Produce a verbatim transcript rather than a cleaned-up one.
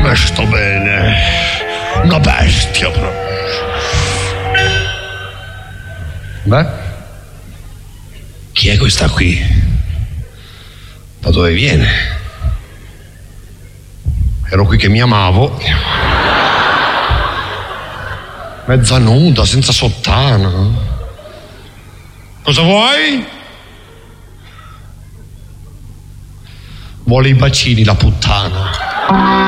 come sto bene. Una bestia proprio. Beh? Chi è questa qui? Da dove viene? Ero qui che mi amavo. Mezza nuda, senza sottana. Cosa vuoi? Vuole i bacini la puttana.